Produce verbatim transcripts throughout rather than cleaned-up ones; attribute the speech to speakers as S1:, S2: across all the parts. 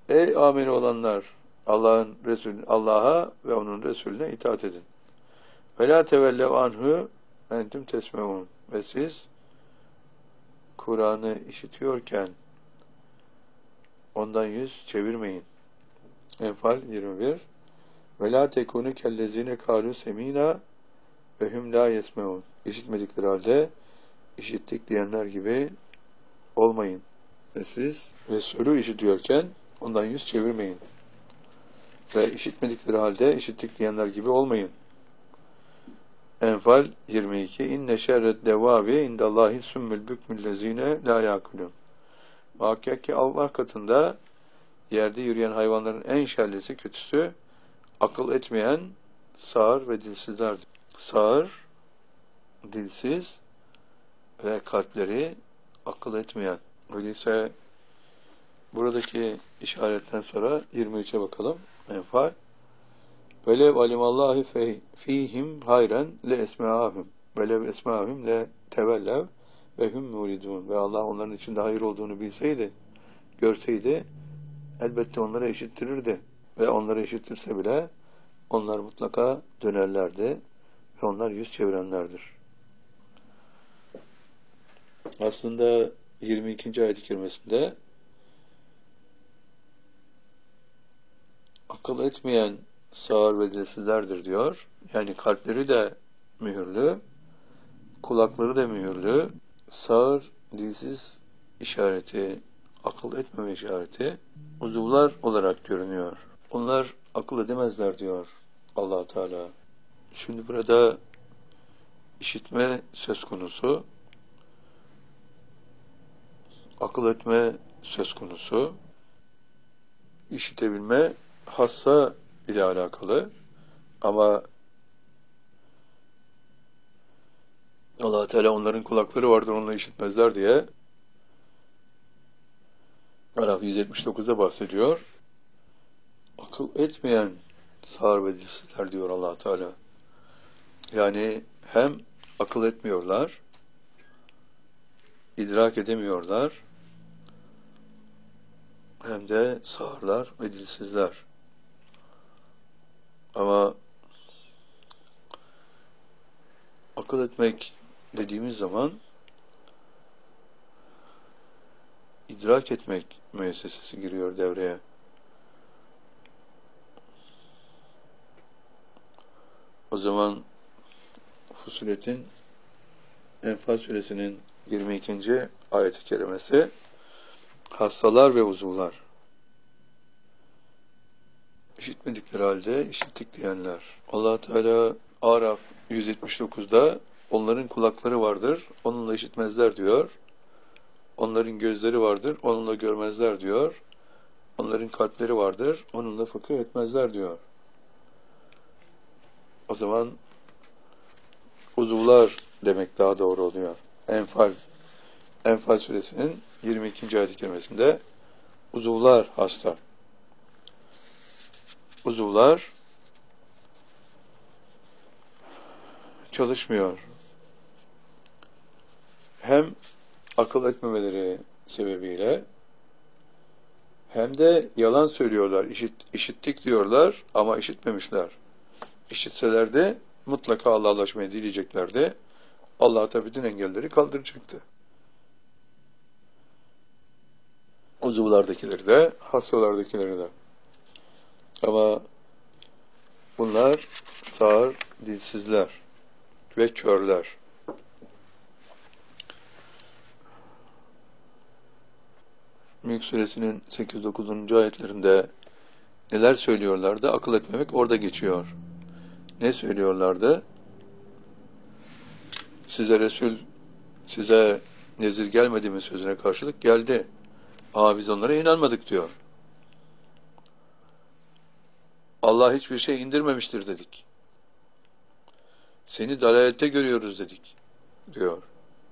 S1: Ey ameli olanlar! Allah'ın Resulü, Allah'a ve onun Resulüne itaat edin. Ve la tevellev anhu entum tesmeun. Ve siz Kur'an'ı işitiyorken ondan yüz çevirmeyin. Enfal yirmi bir. Ve la tekunu kellezine kâlu semînâ ve hum la yesmeun. İşitmedikleri halde işittik diyenler gibi olmayın. Ve siz Resulü işitiyorken ondan yüz çevirmeyin. Ve işitmedikleri halde işittik diyenler gibi olmayın. Enfal yirmi iki. İnne şerret devavi indallahi sümmül bükmüllezine la yakulun. Muhakkak ki Allah katında yerde yürüyen hayvanların en şerlisi, kötüsü akıl etmeyen sağır ve dilsizlerdir. Sağır, dilsiz ve kalpleri akıl etmeyen. Öyleyse buradaki işaretten sonra yirmi üçe bakalım. Enfal. Velev alimallahi fihim hayren le esma'ahum. Velev esma'ahum le tevellev ve hum muridun. Ve Allah onların içinde hayır olduğunu bilseydi, görseydi, elbette onlara eşittirirdi. Ve onlara eşittirse bile onlar mutlaka dönerlerdi ve onlar yüz çevirenlerdir. Aslında yirmi ikinci ayet-i kerimesinde akıl etmeyen sağır ve dilsizlerdir diyor. Yani kalpleri de mühürlü, kulakları da mühürlü, sağır, dilsiz işareti, akıl etmeme işareti uzuvlar olarak görünüyor. Onlar akıl edemezler diyor Allah Teala. Şimdi burada işitme söz konusu, akıl etme söz konusu, işitebilme hassa ile alakalı ama Allah Teala onların kulakları vardır, onunla işitmezler diye Araf yüz yetmiş dokuzda bahsediyor. Akıl etmeyen sağır ve dilsizler diyor Allah Teala. Yani hem akıl etmiyorlar, idrak edemiyorlar, hem de sağırlar ve dilsizler. Ama akıl etmek dediğimiz zaman idrak etmek müessesesi giriyor devreye. O zaman Fusilet'in Enfal Suresinin yirmi ikinci ayet-i kerimesi hassalar ve uzuvlar. İşitmedikleri halde işittik diyenler. Allah Teala Araf yüz yetmiş dokuzda onların kulakları vardır, onunla işitmezler diyor. Onların gözleri vardır, onunla görmezler diyor. Onların kalpleri vardır, onunla fıkıh etmezler diyor. O zaman uzuvlar demek daha doğru oluyor. Enfal, Enfal Suresinin yirmi ikinci ayet-i kerimesinde uzuvlar hasta. Uzuvlar çalışmıyor. Hem akıl etmemeleri sebebiyle hem de yalan söylüyorlar. İşit, işittik diyorlar ama işitmemişler. İşitseler de mutlaka Allah'laşmayı dileyeceklerdi. Allah tabi bütün engelleri kaldıracaktı. Uzuvlardakileri de, hastalardakileri de. Ama bunlar sağır, dilsizler ve körler. Mülk Suresinin sekiz dokuzuncu ayetlerinde neler söylüyorlardı? Akıl etmemek orada geçiyor. Ne söylüyorlardı? Size Resul, size nezir gelmedi mi sözüne karşılık geldi. Ama biz onlara inanmadık diyor. Allah hiçbir şey indirmemiştir dedik. Seni dalalette görüyoruz dedik diyor.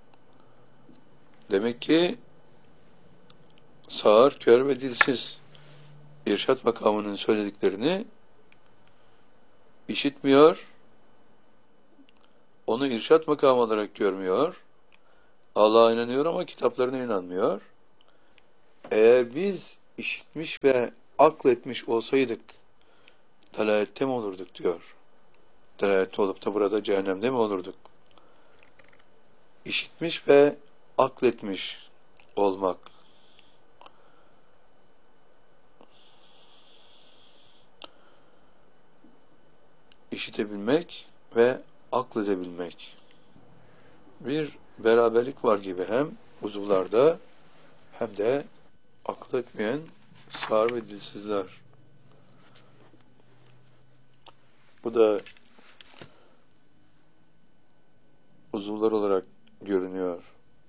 S1: Demek ki sağır, kör ve dilsiz irşat makamının söylediklerini işitmiyor, onu irşat makamı olarak görmüyor, Allah'a inanıyor ama kitaplarına inanmıyor. Eğer biz işitmiş ve akletmiş olsaydık dalalette mi olurduk diyor. Dalalette olup da burada cehennemde mi olurduk? İşitmiş ve akletmiş olmak. İşitebilmek ve akledebilmek. Bir beraberlik var gibi hem uzuvlarda hem de akıl etmeyen sağır ve dilsizler. Bu da uzuvlar olarak görünüyor.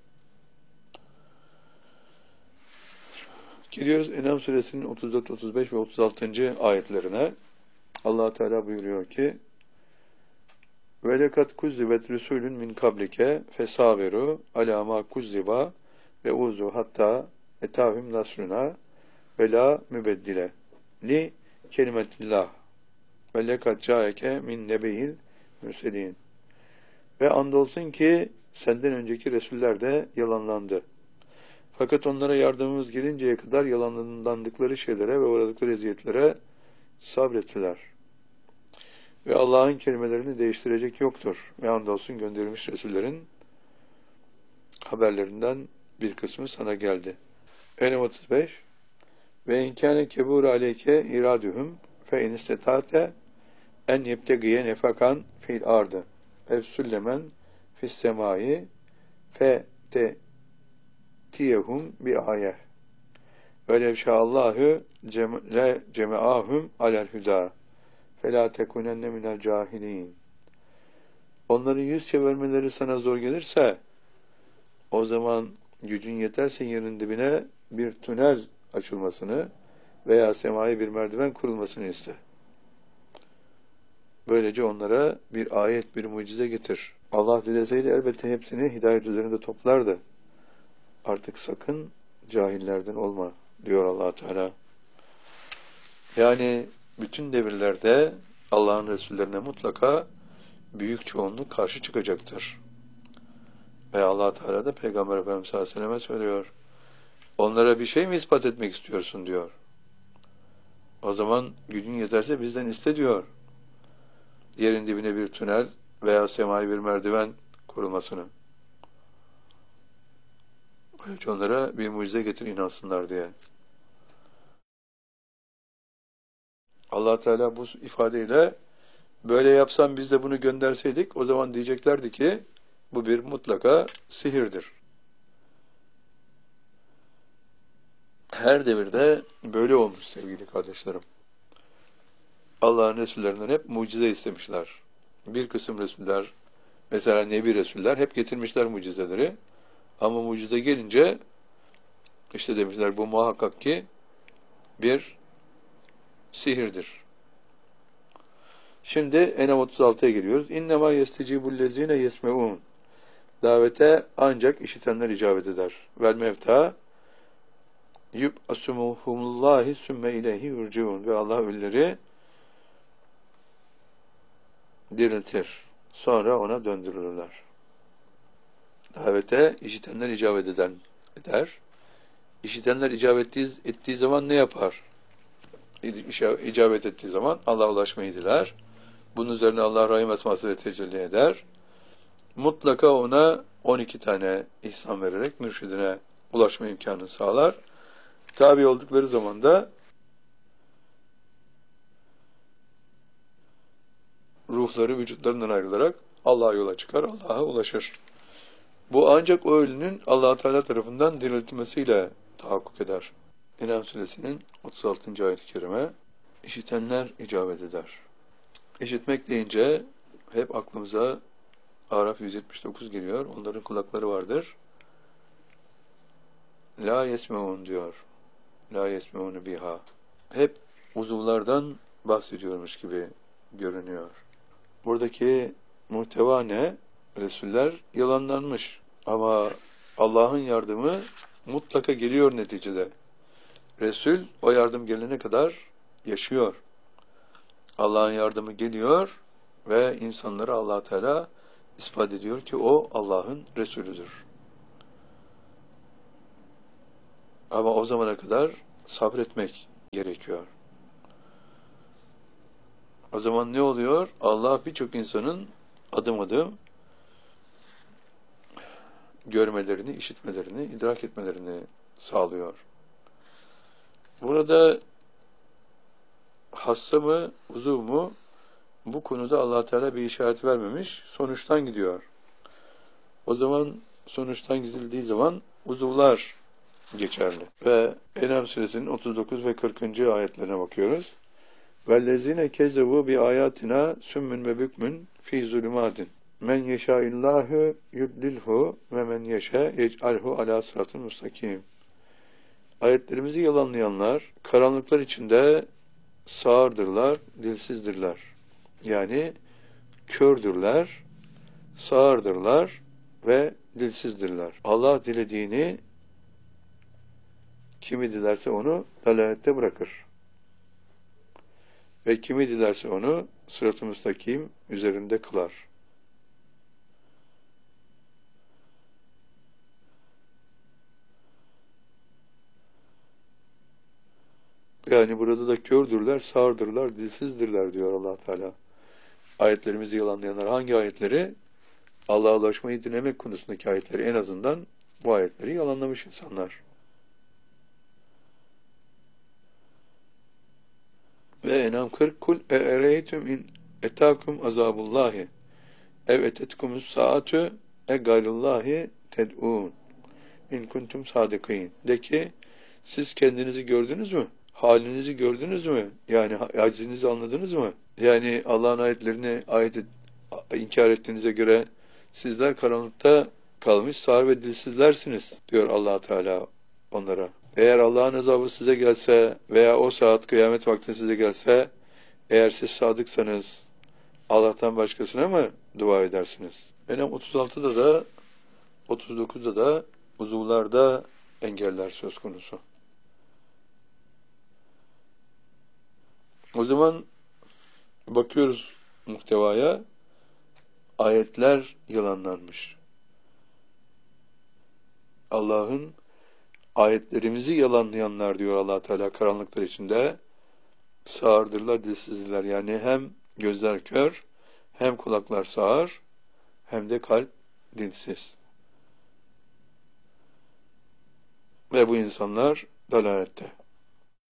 S1: Geliyoruz En'am suresinin otuz dört, otuz beş ve otuz altıncı ayetlerine. Allah Teala buyuruyor ki: "Ve lekat kuzzibet rusulun min kablike fesaberu ala ma kuzziba ve uzu hatta etahum nasruna ve la mübeddile li kelimetillah ve lekat caeke min nebeyil mürselin." Ve andolsun ki senden önceki Resuller de yalanlandı. Fakat onlara yardımımız gelinceye kadar yalanlandıkları şeylere ve uğradıkları eziyetlere sabrettiler. Ve Allah'ın kelimelerini değiştirecek yoktur. Ve andolsun gönderilmiş Resullerin haberlerinden bir kısmı sana geldi. En'am otuz beş Ve inkâne kebûr aleyke iradühüm fe inistetate en yebtegiye nefakan fil ardı ev süllemen fis semâi fe te tiyehum bi ayeh ve levşâallâhu le cemeâhum alel hüdâ felâ tekunenne minel cahilîn. Onların yüz çevirmeleri sana zor gelirse o zaman gücün yeterse yerin dibine bir tünel açılmasını veya semaya bir merdiven kurulmasını iste. Böylece onlara bir ayet, bir mucize getir. Allah dileseydi elbette hepsini hidayet üzerinde toplardı. Artık sakın cahillerden olma diyor Allah Teala. Yani bütün devirlerde Allah'ın Resullerine mutlaka büyük çoğunluk karşı çıkacaktır. Ve Allah Teala da Peygamber Efendimiz sallallahu aleyhi ve selleme söylüyor. Onlara bir şey mi ispat etmek istiyorsun diyor. O zaman gücün yeterse bizden iste diyor. Yerin dibine bir tünel veya semai bir merdiven kurulmasını. Böylece onlara bir mucize getir inansınlar diye. Allah Teala bu ifadeyle böyle yapsam biz de bunu gönderseydik o zaman diyeceklerdi ki bu bir mutlaka sihirdir. Her devirde böyle olmuş sevgili kardeşlerim. Allah'ın Resullerinden hep mucize istemişler. Bir kısım Resuller, mesela Nebi Resuller hep getirmişler mucizeleri. Ama mucize gelince işte demişler bu muhakkak ki bir sihirdir. Şimdi En'am otuz altıya geliyoruz. İnnemâ yestecibullezîne yesmeûn. Davete ancak işitenler icabet eder. Vel mevta yub'asumuhumullahi sümme ileyhi yurciun. Ve Allah ölüleri diriltir. Sonra ona döndürülürler. Davete işitenler icabet eden eder. İşitenler icabet ettiği, ettiği zaman ne yapar? İcabet ettiği zaman Allah'a ulaşmayı diler. Bunun üzerine Allah Rahim esmasıyla tecelli eder. Mutlaka ona on iki tane ihsan vererek mürşidine ulaşma imkanını sağlar. Tabi oldukları zaman da ruhları vücutlarından ayrılarak Allah'a yola çıkar, Allah'a ulaşır. Bu ancak o ölünün Allah Teala tarafından diriltilmesiyle tahakkuk eder. En'am suresinin otuz altıncı ayet-i kerime, işitenler icabet eder. İşitmek deyince hep aklımıza Araf yüz yetmiş dokuz geliyor. Onların kulakları vardır. La yesmeun diyor. La yesmeunu biha. Hep uzuvlardan bahsediyormuş gibi görünüyor. Buradaki muhteva ne? Resuller yalanlanmış. Ama Allah'ın yardımı mutlaka geliyor neticede. Resul o yardım gelene kadar yaşıyor. Allah'ın yardımı geliyor ve insanlara Allah Teala ispat ediyor ki o Allah'ın Resulüdür. Ama o zamana kadar sabretmek gerekiyor. O zaman ne oluyor? Allah birçok insanın adım adım görmelerini, işitmelerini, idrak etmelerini sağlıyor. Burada hassa mı, uzuv mu? Bu konuda Allah Teala bir işaret vermemiş. Sonuçtan gidiyor. O zaman sonuçtan gidildiği zaman uzuvlar geçerli. Ve En'am suresinin otuz dokuz ve kırkıncı ayetlerine bakıyoruz. وَالَّذِينَ كَذَّبُوا بِآيَاتِنَا سُمٌّ وَبُكْمٌ فِي ظُلُمَاتٍ مَنْ يَشَاءِ اللّٰهُ يُضْلِلْهُ وَمَنْ يَشَاء يَجْعَلْهُ عَلَى صِرَاطٍ مُسْتَقِيمٍ. Ayetlerimizi yalanlayanlar karanlıklar içinde sağırdırlar, dilsizdirler. Yani kördürler, sağırdırlar ve dilsizdirler. Allah dilediğini, kimi dilerse onu dalalette bırakır. Ve kimi dilerse onu sırat-ı müstakim üzerinde kılar. Yani burada da kördürler, sağırdırlar, dilsizdirler diyor Allah Teala. Ayetlerimizi yalanlayanlar hangi ayetleri? Allah'a ulaşmayı dinlemek konusundaki ayetleri, en azından bu ayetleri yalanlamış insanlar. Ve En'am kırk kul e'ereytüm in etâkum azabullahi ev etetkumus saatü e gayrullahi ted'ûn in kuntum sadıkîn. De ki, siz kendinizi gördünüz mü? Halinizi gördünüz mü? Yani acizinizi anladınız mı? Yani Allah'ın ayetlerini ayet et, inkar ettiğinize göre sizler karanlıkta kalmış sağır ve dilsizlersiniz diyor Allah Teala onlara. Eğer Allah'ın azabı size gelse veya o saat kıyamet vakti size gelse, eğer siz sadıksanız Allah'tan başkasına mı dua edersiniz? En'am otuz altıda da otuz dokuzda da uzuvlarda engeller söz konusu. O zaman bakıyoruz muhtevaya, ayetler yalanlanmış. Allah'ın ayetlerimizi yalanlayanlar diyor Allah Teala karanlıklar içinde sağırdırlar, dilsizdirler. Yani hem gözler kör, hem kulaklar sağır, hem de kalp dilsiz. Ve bu insanlar dalalette.